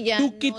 Tuki.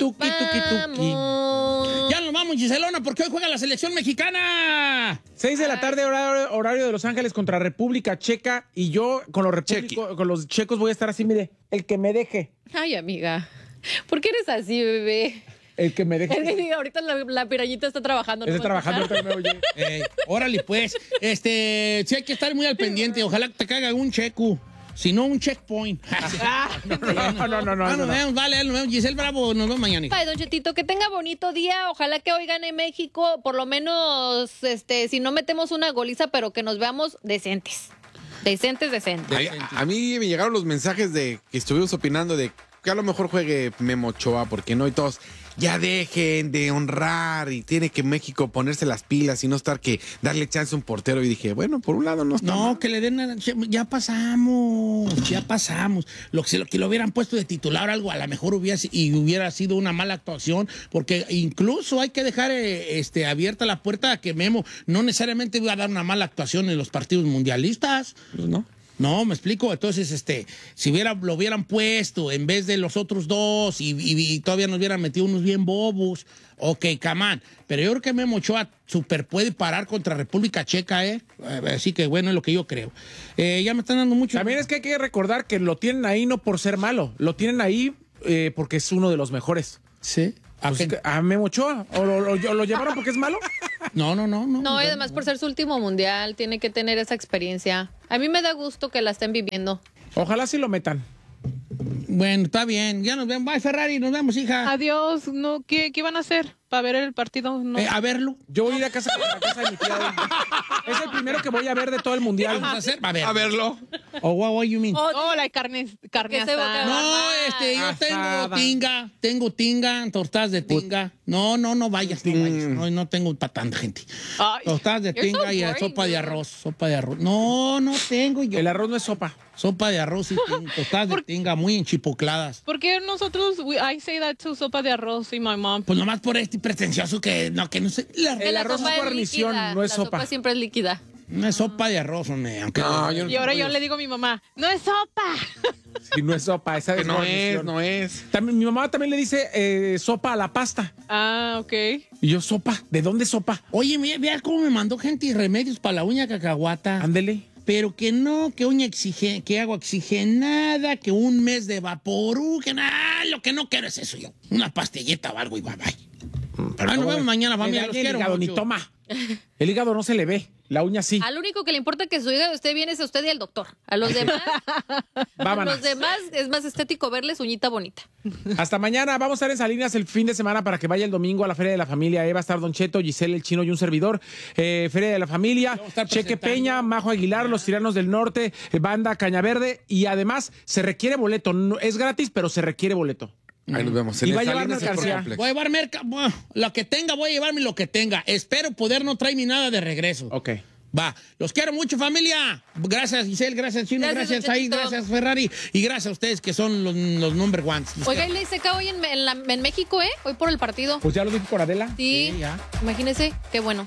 Ya nos vamos, Giselona, porque hoy juega la selección mexicana. 6 de la tarde, horario de Los Ángeles contra República Checa. Y yo con los checos voy a estar así, mire, el que me deje. Ay, amiga, ¿por qué eres así, bebé? El que me deje. Ahorita la pirañita está trabajando. Está trabajando, ahorita me oye. Órale, pues. Sí hay que estar muy al pendiente. Ojalá te caiga un checo. Si no, un checkpoint. No. Nos vemos, vale, nos vemos. Giselle Bravo, nos vemos mañana. Ay, don Chetito, que tenga bonito día. Ojalá que hoy gane México. Por lo menos, si no metemos una goliza, pero que nos veamos decentes. Decentes. A mí me llegaron los mensajes de que estuvimos opinando de que a lo mejor juegue Memo Ochoa, porque no, y todos, ya dejen de honrar y tiene que México ponerse las pilas y no estar que darle chance a un portero. Y dije, bueno, por un lado no está mal. Que le den, ya pasamos. Que lo hubieran puesto de titular algo, a lo mejor hubiera sido una mala actuación, porque incluso hay que dejar abierta la puerta a que Memo no necesariamente iba a dar una mala actuación en los partidos mundialistas. Pues no. No, me explico. Entonces, si lo hubieran puesto en vez de los otros dos y todavía nos hubieran metido unos bien bobos, ok, camán. Pero yo creo que Memo Ochoa super puede parar contra República Checa, así que bueno, es lo que yo creo. Ya me están dando mucho. También es que hay que recordar que lo tienen ahí no por ser malo, lo tienen ahí porque es uno de los mejores. Sí. ¿A Memo Ochoa? ¿O lo llevaron porque es malo? No, y además por ser su último mundial, tiene que tener esa experiencia. A mí me da gusto que la estén viviendo. Ojalá sí lo metan. Bueno, está bien. Ya nos vemos. Bye, Ferrari. Nos vemos, hija. Adiós. No, ¿qué van a hacer para ver el partido? No. A verlo. Yo voy a ir a casa de mi tía. Es el primero que voy a ver de todo el mundial. ¿Qué vamos a hacer? A verlo. What you mean? La carne asada. No, yo tengo tinga, tostadas de tinga. No vayas. No tengo para tanta gente. Tostadas de tinga y sopa de arroz. No tengo yo. El arroz no es sopa. Sopa de arroz y tostadas de tinga muy enchipocladas. ¿Por qué nosotros, I say that to sopa de arroz y my mom? Pues nomás por pretencioso que no sé. El arroz es guarnición, no es sopa. La sopa siempre es líquida. No es sopa de arroz, hombre. Y ahora yo le digo a mi mamá, no es sopa. Sí, no es sopa, esa es guarnición. No es. También, mi mamá también le dice sopa a la pasta. Ah, ok. Y yo, sopa, ¿de dónde sopa? Oye, vea cómo me mandó gente y remedios para la uña cacahuata. Ándele. Pero que no, que uña que agua oxigenada, que un mes de Vaporú, que nada, lo que no quiero es eso yo. Una pastillita o algo y bye. Nos vemos mañana, familia, los quiero mucho. Ni toma. El hígado no se le ve, la uña sí. Al único que le importa que su hígado esté bien es a usted y al doctor. A los demás, es más estético verles uñita bonita. Hasta mañana. Vamos a estar en Salinas el fin de semana para que vaya el domingo a la Feria de la Familia. Va a estar Don Cheto, Giselle, el Chino y un servidor. Feria de la Familia, Cheque Peña, Majo Aguilar, Los Tiranos del Norte, Banda Cañaverde. Y además se requiere boleto. No, es gratis, pero se requiere boleto. Ahí nos vemos. Y va a llevar mercancía. Voy a llevar lo que tenga, voy a llevarme lo que tenga. Espero poder no traerme nada de regreso. Ok. Va, los quiero mucho, familia. Gracias, Giselle, gracias, Chino, gracias, Said, gracias, Ferrari. Y gracias a ustedes que son los number ones. Oiga, y le seca hoy en México, hoy por el partido. Pues ya lo dije por Adela. Sí, ya. Imagínese, qué bueno.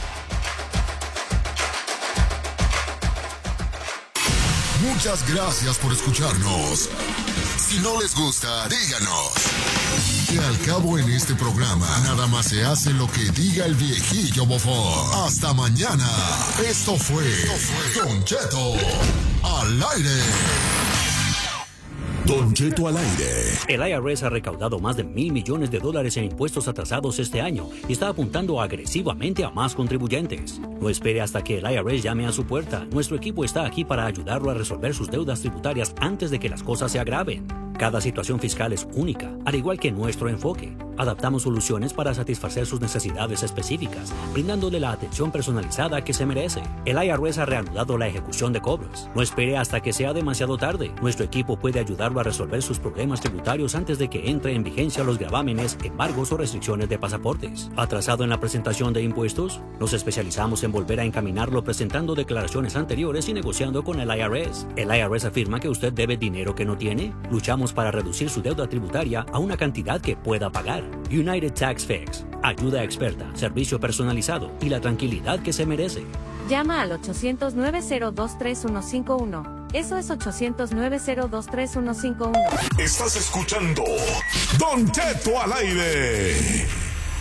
Muchas gracias por escucharnos. Si no les gusta, díganos. Que al cabo en este programa, nada más se hace lo que diga el viejillo bofón. Hasta mañana. Esto fue Don Cheto al aire. Don Cheto al aire. El IRS ha recaudado más de $1,000 millones en impuestos atrasados este año y está apuntando agresivamente a más contribuyentes. No espere hasta que el IRS llame a su puerta. Nuestro equipo está aquí para ayudarlo a resolver sus deudas tributarias antes de que las cosas se agraven. Cada situación fiscal es única, al igual que nuestro enfoque. Adaptamos soluciones para satisfacer sus necesidades específicas, brindándole la atención personalizada que se merece. El IRS ha reanudado la ejecución de cobros. No espere hasta que sea demasiado tarde. Nuestro equipo puede ayudarlo a resolver sus problemas tributarios antes de que entre en vigencia los gravámenes, embargos o restricciones de pasaportes. ¿Atrasado en la presentación de impuestos? Nos especializamos en volver a encaminarlo presentando declaraciones anteriores y negociando con el IRS. ¿El IRS afirma que usted debe dinero que no tiene? Luchamos para reducir su deuda tributaria a una cantidad que pueda pagar. United Tax Fix. Ayuda experta, servicio personalizado y la tranquilidad que se merece. Llama al 800-902-3151. Eso es 800-902-3151. Estás escuchando Don Cheto al aire.